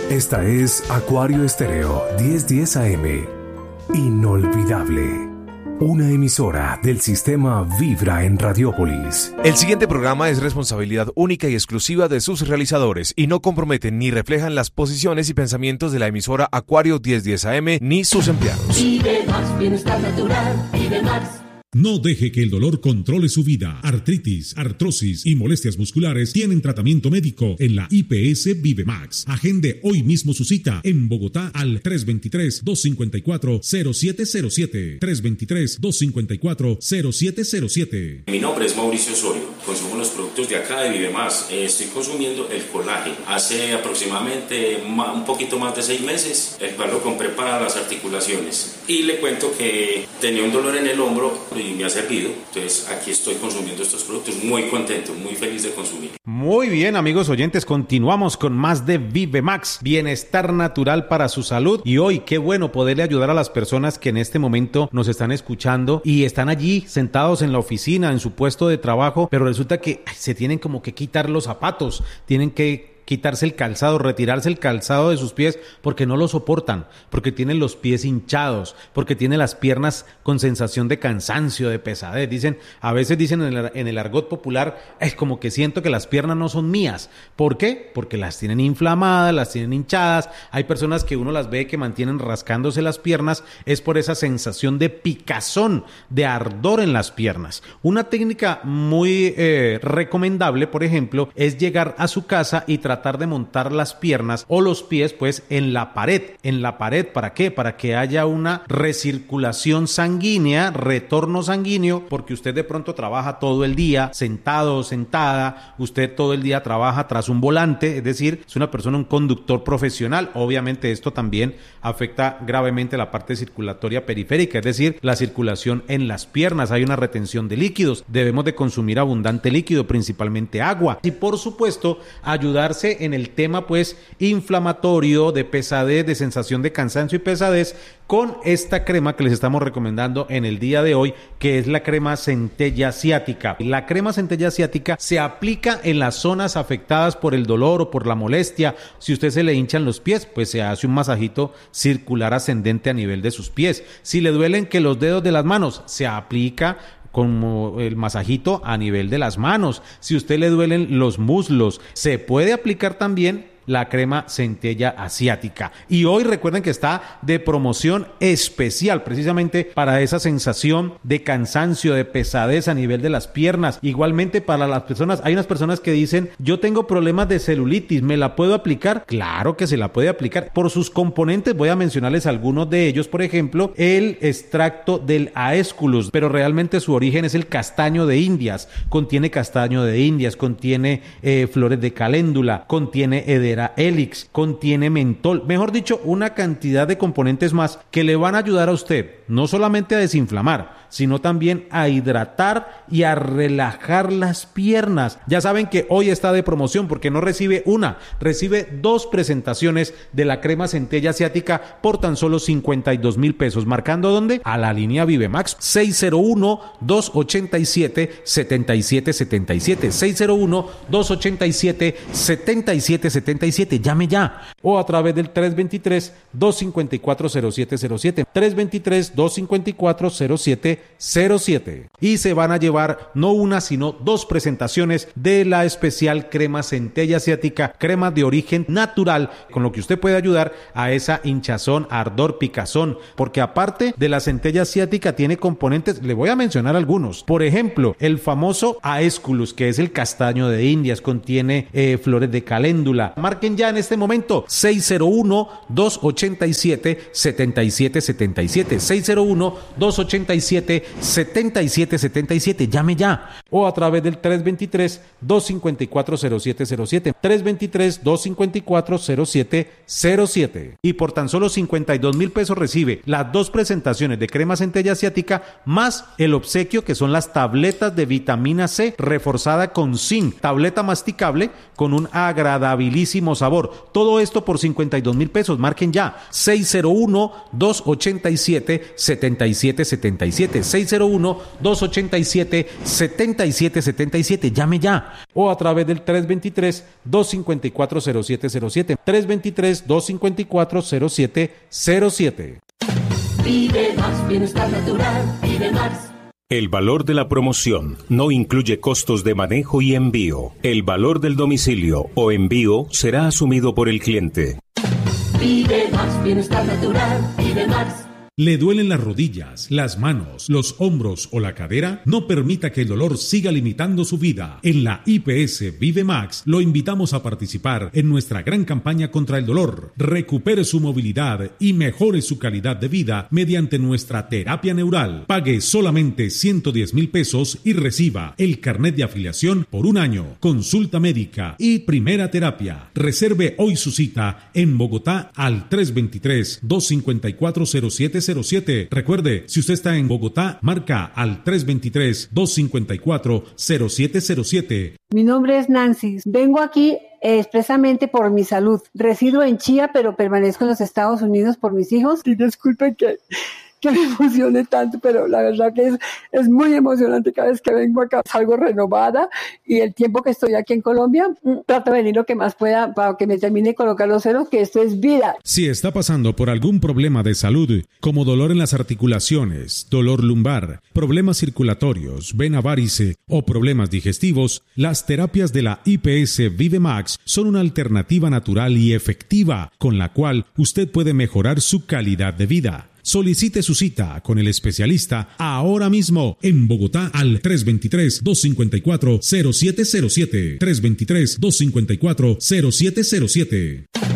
Esta es Acuario Estéreo 1010 AM. Inolvidable. Una emisora del sistema Vibra en Radiópolis. El siguiente programa es responsabilidad única y exclusiva de sus realizadores y no comprometen ni reflejan las posiciones y pensamientos de la emisora Acuario 1010 AM ni sus empleados. Vive más, bienestar natural, vive más. No deje que el dolor controle su vida. Artritis, artrosis y molestias musculares tienen tratamiento médico en la IPS Vivemax. Agende hoy mismo su cita en Bogotá al 323-254-0707. 323-254-0707. Mi nombre es Mauricio Osorio. Consumo los productos de acá de Vivemax. Estoy consumiendo el colágeno. Hace aproximadamente un poquito más de 6 meses, el cual lo compré para las articulaciones. Y le cuento que tenía un dolor en el hombro y me ha servido. Entonces aquí estoy consumiendo estos productos, muy contento, muy feliz de consumir. Muy bien, amigos oyentes, continuamos con más de Vivemax, bienestar natural para su salud. Y hoy qué bueno poderle ayudar a las personas que en este momento nos están escuchando y están allí sentados en la oficina, en su puesto de trabajo, pero resulta que se tienen como que quitar los zapatos, tienen que quitarse el calzado, retirarse el calzado de sus pies porque no lo soportan, porque tienen los pies hinchados, porque tienen las piernas con sensación de cansancio, de pesadez. A veces dicen en el argot popular, es como que siento que las piernas no son mías. ¿Por qué? Porque las tienen inflamadas, las tienen hinchadas. Hay personas que uno las ve que mantienen rascándose las piernas, es por esa sensación de picazón, de ardor en las piernas. Una técnica muy recomendable, por ejemplo, es llegar a su casa y tratar de montar las piernas o los pies pues en la pared. ¿Para qué? Para que haya una recirculación sanguínea, retorno sanguíneo, porque usted de pronto trabaja todo el día sentado o sentada, usted todo el día trabaja tras un volante, es decir, es una persona, un conductor profesional. Obviamente esto también afecta gravemente la parte circulatoria periférica, es decir, la circulación en las piernas. Hay una retención de líquidos, debemos de consumir abundante líquido, principalmente agua, y por supuesto ayudarse en el tema pues inflamatorio, de pesadez, de sensación de cansancio y pesadez, con esta crema que les estamos recomendando en el día de hoy, que es la crema centella asiática. La crema centella asiática se aplica en las zonas afectadas por el dolor o por la molestia. Si usted se le hinchan los pies, pues se hace un masajito circular ascendente a nivel de sus pies. Si le duelen que los dedos de las manos, se aplica como el masajito a nivel de las manos. Si a usted le duelen los muslos, se puede aplicar también la crema centella asiática. Y hoy recuerden que está de promoción especial precisamente para esa sensación de cansancio, de pesadez a nivel de las piernas. Igualmente para las personas, hay unas personas que dicen, yo tengo problemas de celulitis, ¿me la puedo aplicar? Claro que se la puede aplicar. Por sus componentes voy a mencionarles algunos de ellos. Por ejemplo, el extracto del Aesculus, pero realmente su origen es el castaño de Indias. Contiene castaño de Indias, contiene flores de caléndula, contiene Hedera helix, contiene mentol, mejor dicho, una cantidad de componentes más que le van a ayudar a usted no solamente a desinflamar, sino también a hidratar y a relajar las piernas. Ya saben que hoy está de promoción porque no recibe una, recibe 2 presentaciones de la crema centella asiática por tan solo 52,000 pesos. ¿Marcando dónde? A la línea Vivemax 601-287-7777, 601-287-7777. Llame ya, o a través del 323-254-0707, 323-254-0707, y se van a llevar no una sino 2 presentaciones de la especial crema centella asiática, crema de origen natural, con lo que usted puede ayudar a esa hinchazón, ardor, picazón, porque aparte de la centella asiática tiene componentes, le voy a mencionar algunos. Por ejemplo, el famoso Aesculus, que es el castaño de Indias, contiene flores de caléndula. Marquen ya en este momento 601-287-7777, 601-287-7777. Llame ya, o a través del 323-254-0707, 323-254-0707. Y por tan solo 52,000 pesos recibe las 2 presentaciones de crema centella asiática más el obsequio, que son las tabletas de vitamina C reforzada con zinc, tableta masticable con un agradabilísimo sabor. Todo esto por 52,000 pesos. Marquen ya 601-287-7777, 07. 601-287-7777. Llame ya. O a través del 323-254-0707. 323-254-0707. Vive Max, bienestar natural, Vive Max. El valor de la promoción no incluye costos de manejo y envío. El valor del domicilio o envío será asumido por el cliente. Vive Max, bienestar natural, Vive Max. ¿Le duelen las rodillas, las manos, los hombros o la cadera? No permita que el dolor siga limitando su vida. En la IPS Vive Max lo invitamos a participar en nuestra gran campaña contra el dolor. Recupere su movilidad y mejore su calidad de vida mediante nuestra terapia neural. Pague solamente 110,000 pesos y reciba el carnet de afiliación por 1 año, consulta médica y primera terapia. Reserve hoy su cita en Bogotá al 323-254-0707. Recuerde, si usted está en Bogotá, marca al 323-254-0707. Mi nombre es Nancy. Vengo aquí expresamente por mi salud. Resido en Chía, pero permanezco en los Estados Unidos por mis hijos. Y disculpen que me emocione tanto, pero la verdad que es muy emocionante cada vez que vengo acá. Salgo renovada y el tiempo que estoy aquí en Colombia, trato de venir lo que más pueda para que me termine de colocar los ceros, que esto es vida. Si está pasando por algún problema de salud, como dolor en las articulaciones, dolor lumbar, problemas circulatorios, vena varice o problemas digestivos, las terapias de la IPS Vive Max son una alternativa natural y efectiva con la cual usted puede mejorar su calidad de vida. Solicite su cita con el especialista ahora mismo en Bogotá al 323-254-0707. 323-254-0707.